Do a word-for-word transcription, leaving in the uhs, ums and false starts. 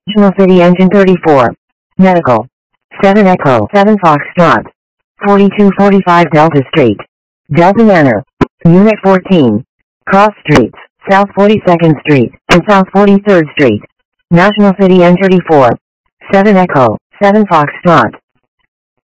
National City Engine thirty-four. Medical. seven Echo seven Foxtrot. forty-two forty-five Delta Street. Delta Manor. Unit fourteen. Cross Streets, South forty-second Street, and South forty-third Street. National City N thirty-four. seven Echo seven Foxtrot.